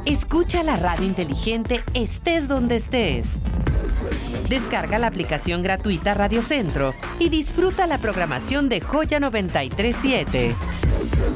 Escucha la radio inteligente estés donde estés. Descarga la aplicación gratuita Radio Centro y disfruta la programación de Joya 93.7.